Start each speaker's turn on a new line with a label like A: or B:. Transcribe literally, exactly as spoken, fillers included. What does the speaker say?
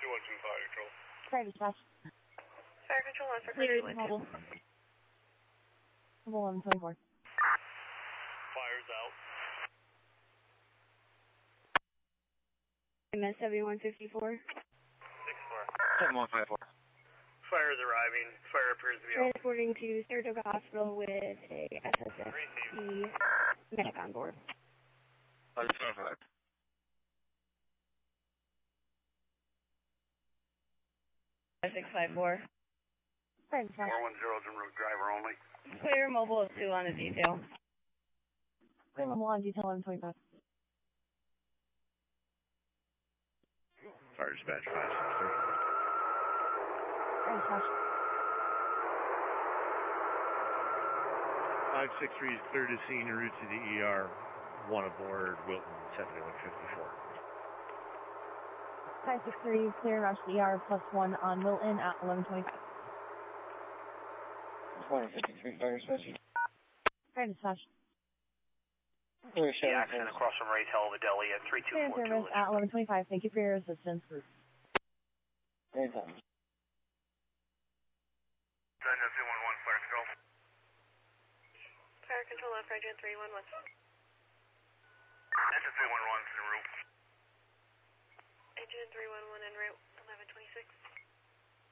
A: one two fire control.
B: Fire dispatch.
C: Fire control one for
B: Clear
C: Clear
B: mobile. Mobile eleven twenty-four.
A: Fire's out.
C: M S seventy-one fifty-four.
A: six four.
D: seven one five four.
A: Fire is arriving. Fire appears to be out.
C: Transporting to Saratoga Hospital with a S S S E medic on board.
D: eleven twenty-five.
C: six five four.
B: Fire dispatch.
A: four one zero is en route, driver only.
C: Clear mobile of two on the detail.
B: Clear mobile on detail eleven twenty-five.
D: Fire dispatch five six three.
B: Fire dispatch.
D: five six three is clear to scene en route to the E R. One aboard Wilton seventy-one fifty-four.
B: five six three, clear rush to E R plus one on Wilton at eleven twenty-five.
D: twenty fifty-three fire dispatch.
B: Fire dispatch.
D: Clear
A: The accident across from Ray's Hell of a Deli at three two
B: Clear
A: four two.
B: service at eleven twenty-five. Thank you for your assistance.
D: Anytime.
A: N S three one one, fire control.
C: Fire control on Fire three one one.
A: Engine three one one, en route.
C: Engine three one one en route, eleven twenty-six.